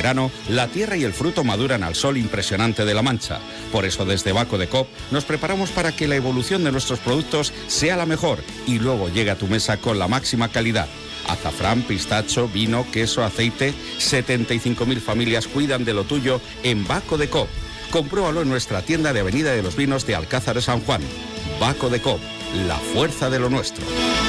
verano, la tierra y el fruto maduran al sol impresionante de La Mancha. Por eso desde Baco de Coop nos preparamos para que la evolución de nuestros productos sea la mejor y luego llegue a tu mesa con la máxima calidad. Azafrán, pistacho, vino, queso, aceite. 75.000 familias cuidan de lo tuyo en Baco de Coop. Compruébalo en nuestra tienda de Avenida de los Vinos de Alcázar de San Juan. Baco de Coop, la fuerza de lo nuestro.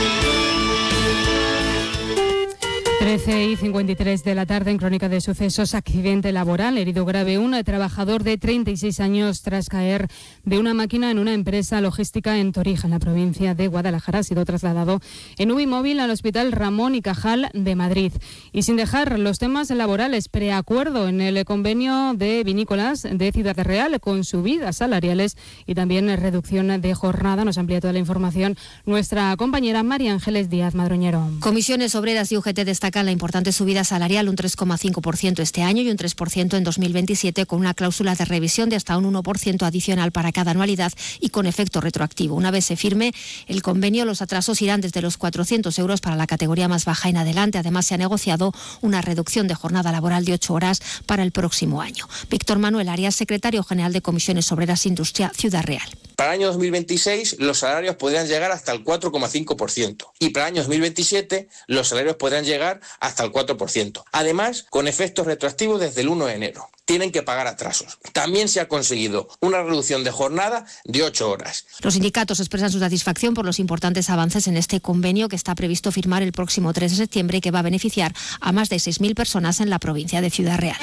13:53 de la tarde en Crónica de Sucesos. Accidente laboral, herido grave un trabajador de 36 años tras caer de una máquina en una empresa logística en Torija, en la provincia de Guadalajara. Ha sido trasladado en UBI móvil al Hospital Ramón y Cajal de Madrid. Y sin dejar los temas laborales, preacuerdo en el convenio de vinícolas de Ciudad Real con subidas salariales y también reducción de jornada. Nos amplía toda la información nuestra compañera María Ángeles Díaz Madroñero. Comisiones Obreras y UGT destacan la importante subida salarial, un 3,5% este año y un 3% en 2027, con una cláusula de revisión de hasta un 1% adicional para cada anualidad y con efecto retroactivo. Una vez se firme el convenio, los atrasos irán desde los 400 euros para la categoría más baja en adelante. Además, se ha negociado una reducción de jornada laboral de 8 horas para el próximo año. Víctor Manuel Arias, secretario general de Comisiones Obreras Industria, Ciudad Real. Para el año 2026 los salarios podrían llegar hasta el 4,5% y para el año 2027 los salarios podrían llegar hasta el 4%. Además, con efectos retroactivos desde el 1 de enero. Tienen que pagar atrasos. También se ha conseguido una reducción de jornada de 8 horas. Los sindicatos expresan su satisfacción por los importantes avances en este convenio que está previsto firmar el próximo 3 de septiembre y que va a beneficiar a más de 6.000 personas en la provincia de Ciudad Real.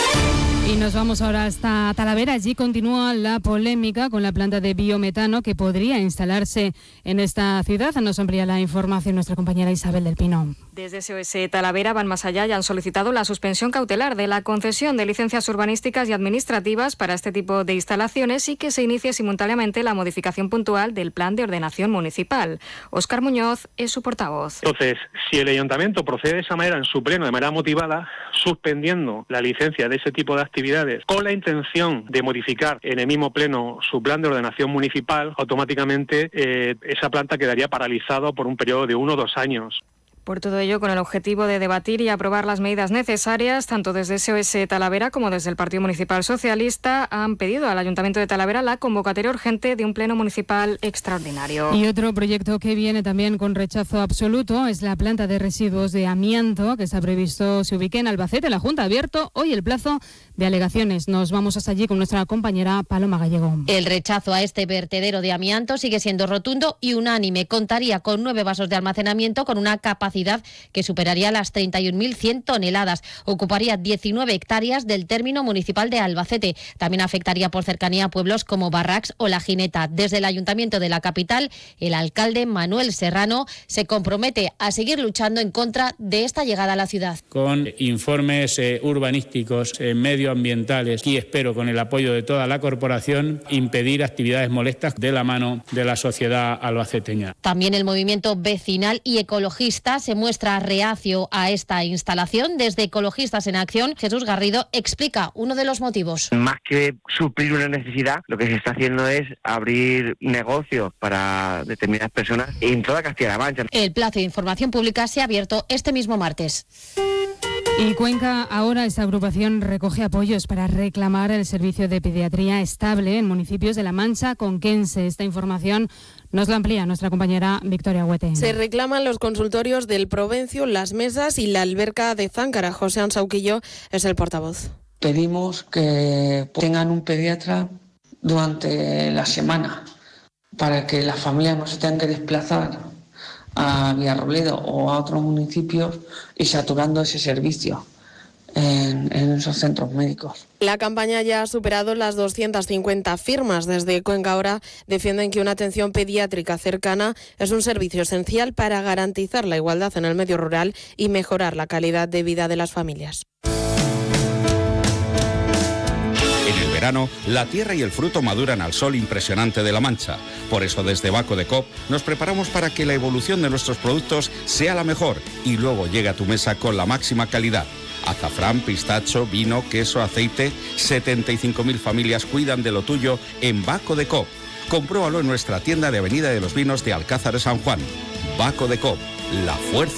Y nos vamos ahora hasta Talavera. Allí continúa la polémica con la planta de biometano que podría instalarse en esta ciudad. Nos amplía la información nuestra compañera Isabel del Pino. Desde SOS Talavera van más allá y han solicitado la suspensión cautelar de la concesión de licencias urbanísticas y administrativas para este tipo de instalaciones y que se inicie simultáneamente la modificación puntual del plan de ordenación municipal. Óscar Muñoz es su portavoz. Entonces, si el ayuntamiento procede de esa manera en su pleno, de manera motivada, suspendiendo la licencia de ese tipo de actividades con la intención de modificar en el mismo pleno su plan de ordenación municipal, automáticamente esa planta quedaría paralizada por un periodo de 1 o 2 años. Por todo ello, con el objetivo de debatir y aprobar las medidas necesarias, tanto desde SOS Talavera como desde el Partido Municipal Socialista han pedido al Ayuntamiento de Talavera la convocatoria urgente de un pleno municipal extraordinario. Y otro proyecto que viene también con rechazo absoluto es la planta de residuos de amianto que está previsto se ubique en Albacete. La Junta ha abierto hoy el plazo de alegaciones. Nos vamos hasta allí con nuestra compañera Paloma Gallego. El rechazo a este vertedero de amianto sigue siendo rotundo y unánime. Contaría con 9 vasos de almacenamiento con una capacidad que superaría las 31.100 toneladas. Ocuparía 19 hectáreas del término municipal de Albacete. También afectaría por cercanía a pueblos como Barracs o La Gineta. Desde el Ayuntamiento de la capital, el alcalde Manuel Serrano se compromete a seguir luchando en contra de esta llegada a la ciudad. Con informes urbanísticos, medioambientales y espero con el apoyo de toda la corporación impedir actividades molestas de la mano de la sociedad albaceteña. También el movimiento vecinal y ecologista se muestra reacio a esta instalación. Desde Ecologistas en Acción, Jesús Garrido explica uno de los motivos. Más que suplir una necesidad, lo que se está haciendo es abrir negocios para determinadas personas en toda Castilla-La Mancha. El plazo de información pública se ha abierto este mismo martes. Y Cuenca, ahora esta agrupación recoge apoyos para reclamar el servicio de pediatría estable en municipios de La Mancha conquense. Esta información nos la amplía nuestra compañera Victoria Huete. Se reclaman los consultorios del Provencio, las mesas y la alberca de Záncara. José Ansauquillo es el portavoz. Pedimos que tengan un pediatra durante la semana para que las familias no se tengan que desplazar a Villarrobledo o a otros municipios y saturando ese servicio en esos centros médicos. La campaña ya ha superado las 250 firmas. Desde Cuenca ahora defienden que una atención pediátrica cercana es un servicio esencial para garantizar la igualdad en el medio rural y mejorar la calidad de vida de las familias. En el verano, la tierra y el fruto maduran al sol impresionante de La Mancha. Por eso desde Baco de Coop nos preparamos para que la evolución de nuestros productos sea la mejor y luego llegue a tu mesa con la máxima calidad. Azafrán, pistacho, vino, queso, aceite. 75.000 familias cuidan de lo tuyo en Baco de Coop. Compruébalo en nuestra tienda de Avenida de los Vinos de Alcázar de San Juan. Baco de Coop, la fuerza